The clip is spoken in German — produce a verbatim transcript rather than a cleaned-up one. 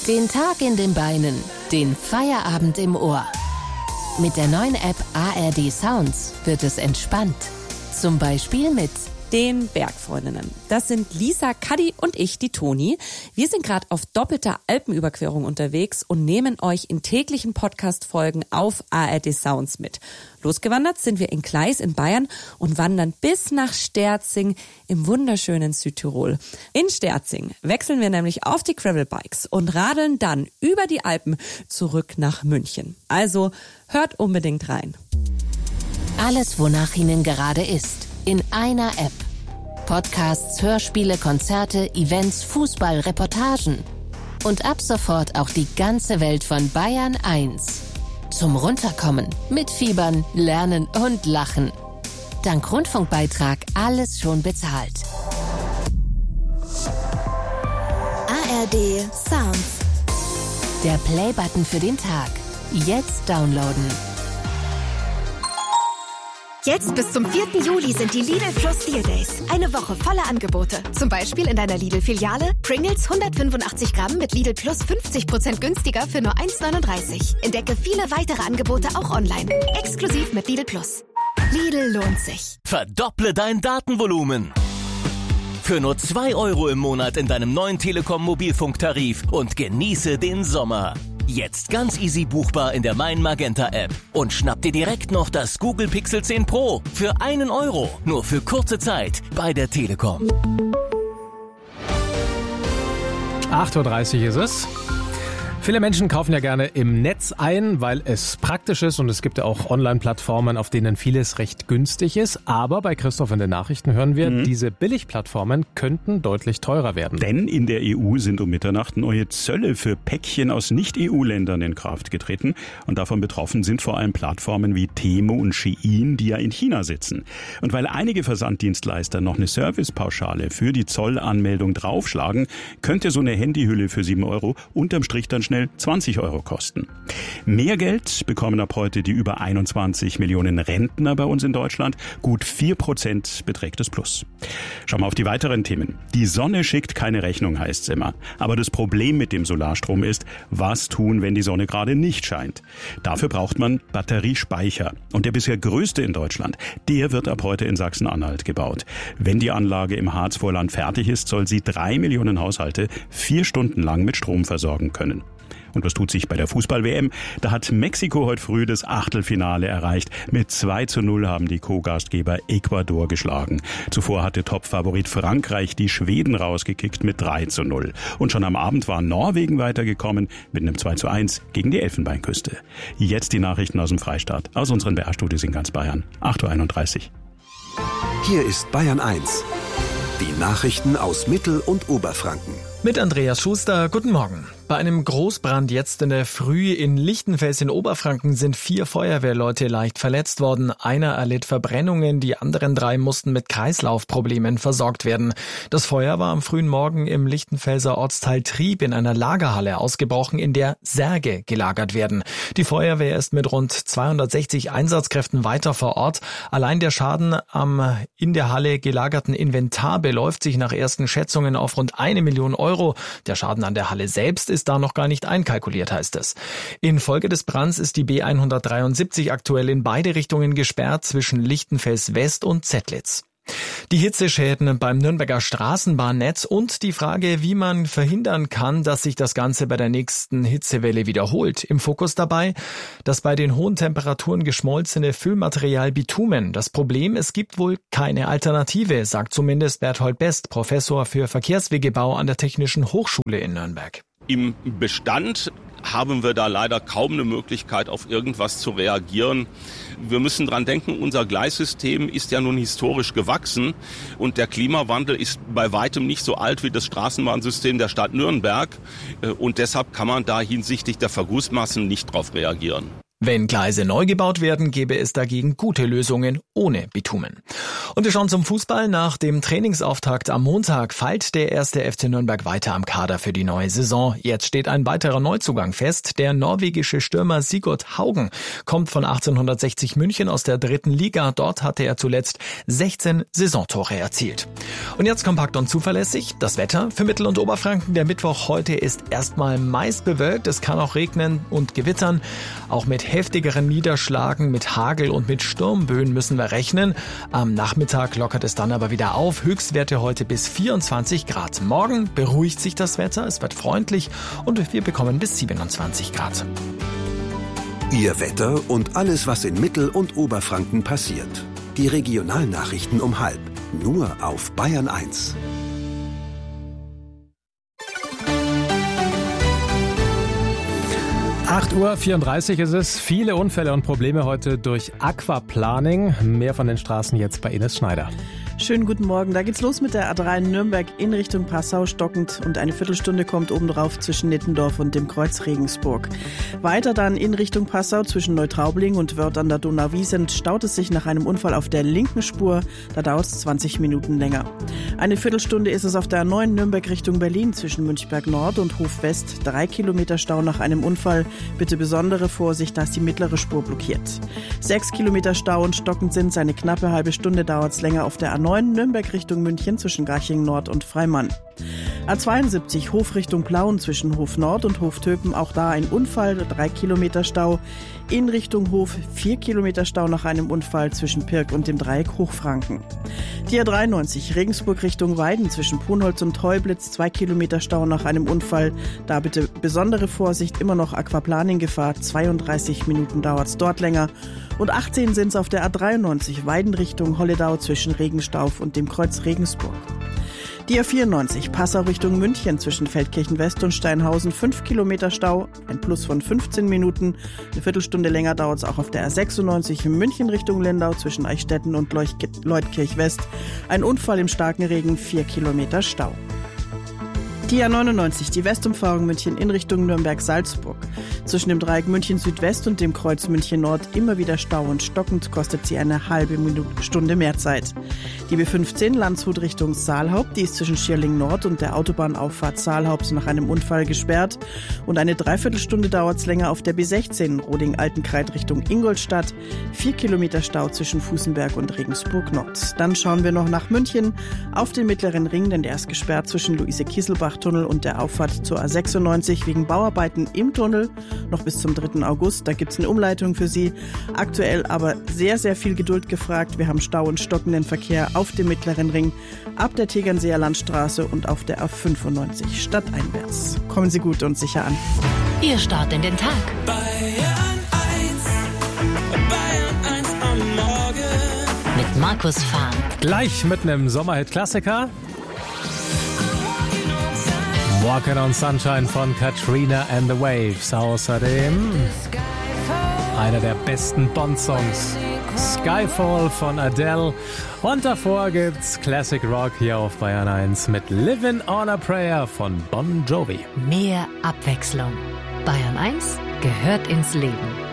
Den Tag in den Beinen, den Feierabend im Ohr. Mit der neuen App A R D Sounds wird es entspannt. Zum Beispiel mit den Bergfreundinnen. Das sind Lisa, Kadi und ich, die Toni. Wir sind gerade auf doppelter Alpenüberquerung unterwegs und nehmen euch in täglichen Podcast-Folgen auf A R D Sounds mit. Losgewandert sind wir in Gleis in Bayern und wandern bis nach Sterzing im wunderschönen Südtirol. In Sterzing wechseln wir nämlich auf die Gravelbikes und radeln dann über die Alpen zurück nach München. Also hört unbedingt rein. Alles, wonach Ihnen gerade ist, in einer App. Podcasts, Hörspiele, Konzerte, Events, Fußball, Reportagen. Und ab sofort auch die ganze Welt von Bayern eins. Zum Runterkommen, mitfiebern, lernen und lachen. Dank Rundfunkbeitrag alles schon bezahlt. A R D Sounds. Der Playbutton für den Tag. Jetzt downloaden. Jetzt bis zum vierten Juli sind die Lidl Plus Deal Days. Eine Woche voller Angebote. Zum Beispiel in deiner Lidl-Filiale Pringles hundertfünfundachtzig Gramm mit Lidl Plus fünfzig Prozent günstiger für nur eins neununddreißig. Entdecke viele weitere Angebote auch online. Exklusiv mit Lidl Plus. Lidl lohnt sich. Verdopple dein Datenvolumen. Für nur zwei Euro im Monat in deinem neuen Telekom-Mobilfunktarif und genieße den Sommer. Jetzt ganz easy buchbar in der Mein Magenta App. Und schnapp dir direkt noch das Google Pixel zehn Pro für einen Euro. Nur für kurze Zeit bei der Telekom. acht Uhr dreißig ist es. Viele Menschen kaufen ja gerne im Netz ein, weil es praktisch ist und es gibt ja auch Online-Plattformen, auf denen vieles recht günstig ist. Aber bei Christoph in den Nachrichten hören wir, mhm. diese Billigplattformen könnten deutlich teurer werden. Denn in der E U sind um Mitternacht neue Zölle für Päckchen aus Nicht-E U-Ländern in Kraft getreten. Und davon betroffen sind vor allem Plattformen wie Temu und Shein, die ja in China sitzen. Und weil einige Versanddienstleister noch eine Servicepauschale für die Zollanmeldung draufschlagen, könnte so eine Handyhülle für sieben Euro unterm Strich dann schnell zwanzig Euro kosten. Mehr Geld bekommen ab heute die über einundzwanzig Millionen Rentner bei uns in Deutschland. Gut vier Prozent beträgt das Plus. Schauen wir auf die weiteren Themen. Die Sonne schickt keine Rechnung, heißt es immer. Aber das Problem mit dem Solarstrom ist, was tun, wenn die Sonne gerade nicht scheint? Dafür braucht man Batteriespeicher. Und der bisher größte in Deutschland, der wird ab heute in Sachsen-Anhalt gebaut. Wenn die Anlage im Harzvorland fertig ist, soll sie drei Millionen Haushalte vier Stunden lang mit Strom versorgen können. Und was tut sich bei der Fußball-W M? Da hat Mexiko heute früh das Achtelfinale erreicht. Mit zwei zu null haben die Co-Gastgeber Ecuador geschlagen. Zuvor hatte Topfavorit Frankreich die Schweden rausgekickt mit drei zu null. Und schon am Abend war Norwegen weitergekommen mit einem zwei zu eins gegen die Elfenbeinküste. Jetzt die Nachrichten aus dem Freistaat, aus unseren B R-Studios in ganz Bayern. acht Uhr einunddreißig. Hier ist Bayern eins. Die Nachrichten aus Mittel- und Oberfranken. Mit Andreas Schuster, guten Morgen. Bei einem Großbrand jetzt in der Früh in Lichtenfels in Oberfranken sind vier Feuerwehrleute leicht verletzt worden. Einer erlitt Verbrennungen, die anderen drei mussten mit Kreislaufproblemen versorgt werden. Das Feuer war am frühen Morgen im Lichtenfelser Ortsteil Trieb in einer Lagerhalle ausgebrochen, in der Särge gelagert werden. Die Feuerwehr ist mit rund zweihundertsechzig Einsatzkräften weiter vor Ort. Allein der Schaden am in der Halle gelagerten Inventar beläuft sich nach ersten Schätzungen auf rund eine Million Euro. Der Schaden an der Halle selbst ist da noch gar nicht einkalkuliert, heißt es. Infolge des Brands ist die B hundertdreiundsiebzig aktuell in beide Richtungen gesperrt zwischen Lichtenfels West und Zettlitz. Die Hitzeschäden beim Nürnberger Straßenbahnnetz und die Frage, wie man verhindern kann, dass sich das Ganze bei der nächsten Hitzewelle wiederholt. Im Fokus dabei das bei den hohen Temperaturen geschmolzene Füllmaterial Bitumen. Das Problem, es gibt wohl keine Alternative, sagt zumindest Berthold Best, Professor für Verkehrswegebau an der Technischen Hochschule in Nürnberg. Im Bestand haben wir da leider kaum eine Möglichkeit, auf irgendwas zu reagieren. Wir müssen dran denken, unser Gleissystem ist ja nun historisch gewachsen und der Klimawandel ist bei weitem nicht so alt wie das Straßenbahnsystem der Stadt Nürnberg und deshalb kann man da hinsichtlich der Vergussmassen nicht drauf reagieren. Wenn Gleise neu gebaut werden, gäbe es dagegen gute Lösungen ohne Bitumen. Und wir schauen zum Fußball. Nach dem Trainingsauftakt am Montag feilt der erste F C Nürnberg weiter am Kader für die neue Saison. Jetzt steht ein weiterer Neuzugang fest. Der norwegische Stürmer Sigurd Haugen kommt von achtzehnhundertsechzig München aus der dritten Liga. Dort hatte er zuletzt sechzehn Saisontore erzielt. Und jetzt kompakt und zuverlässig das Wetter für Mittel- und Oberfranken. Der Mittwoch heute ist erstmal meist bewölkt. Es kann auch regnen und gewittern. Auch mit heftigeren Niederschlagen, mit Hagel und mit Sturmböen müssen wir rechnen. Am Nachmittag lockert es dann aber wieder auf. Höchstwerte heute bis vierundzwanzig Grad. Morgen beruhigt sich das Wetter, es wird freundlich und wir bekommen bis siebenundzwanzig Grad. Ihr Wetter und alles, was in Mittel- und Oberfranken passiert. Die Regionalnachrichten um halb. Nur auf Bayern eins. acht Uhr vierunddreißig ist es. Viele Unfälle und Probleme heute durch Aquaplaning. Mehr von den Straßen jetzt bei Ines Schneider. Schönen guten Morgen. Da geht's los mit der A drei Nürnberg in Richtung Passau stockend und eine Viertelstunde kommt obendrauf zwischen Nittendorf und dem Kreuz Regensburg. Weiter dann in Richtung Passau zwischen Neutraubling und Wörth an der Donauwiesent staut es sich nach einem Unfall auf der linken Spur. Da dauert es zwanzig Minuten länger. Eine Viertelstunde ist es auf der A neun Nürnberg Richtung Berlin zwischen Münchberg Nord und Hof West. Drei Kilometer Stau nach einem Unfall. Bitte besondere Vorsicht, da ist die mittlere Spur blockiert. Sechs Kilometer Stau und stockend sind es. Eine knappe halbe Stunde dauert es länger auf der A neun Nürnberg Richtung München zwischen Garching Nord und Freimann. A zweiundsiebzig Hof Richtung Plauen zwischen Hof Nord und Hof Töpen, auch da ein Unfall, drei Kilometer Stau. In Richtung Hof vier Kilometer Stau nach einem Unfall zwischen Pirk und dem Dreieck Hochfranken. Die A dreiundneunzig Regensburg Richtung Weiden zwischen Punholz und Teublitz, zwei Kilometer Stau nach einem Unfall. Da bitte besondere Vorsicht, immer noch Aquaplaning-Gefahr, zweiunddreißig Minuten dauert es dort länger. Und achtzehn sind es auf der A dreiundneunzig Weiden Richtung Holledau zwischen Regenstauf und dem Kreuz Regensburg. Die A vierundneunzig Passau Richtung München zwischen Feldkirchen West und Steinhausen, fünf Kilometer Stau, ein Plus von fünfzehn Minuten. Eine Viertelstunde länger dauert es auch auf der A sechsundneunzig München Richtung Lindau zwischen Eichstätten und Leutkirch West. Ein Unfall im starken Regen, vier Kilometer Stau. Die A neunundneunzig, die Westumfahrung München in Richtung Nürnberg-Salzburg. Zwischen dem Dreieck München Südwest und dem Kreuz München Nord immer wieder Stau und stockend kostet sie eine halbe Minute, Stunde mehr Zeit. Die B fünfzehn Landshut Richtung Saalhaupt, die ist zwischen Schierling Nord und der Autobahnauffahrt Saalhaupt nach einem Unfall gesperrt. Und eine Dreiviertelstunde dauert es länger auf der B sechzehn Roding-Altenkreid Richtung Ingolstadt. Vier Kilometer Stau zwischen Fußenberg und Regensburg Nord. Dann schauen wir noch nach München auf den mittleren Ring, denn der ist gesperrt zwischen Luise-Kieselbach-Tunnel und der Auffahrt zur A sechsundneunzig wegen Bauarbeiten im Tunnel. Noch bis zum dritten August, da gibt's eine Umleitung für Sie. Aktuell aber sehr, sehr viel Geduld gefragt. Wir haben Stau und stockenden Verkehr auf dem mittleren Ring, ab der Tegernseer Landstraße und auf der A fünfundneunzig stadteinwärts. Kommen Sie gut und sicher an. Ihr Start in den Tag. Bayern eins, Bayern eins am Morgen. Mit Markus Fahn. Gleich mit einem Sommerhit-Klassiker. Walking on Sunshine von Katrina and the Waves. Außerdem einer der besten Bond-Songs, Skyfall von Adele. Und davor gibt's Classic Rock hier auf Bayern eins mit Living on a Prayer von Bon Jovi. Mehr Abwechslung. Bayern eins gehört ins Leben.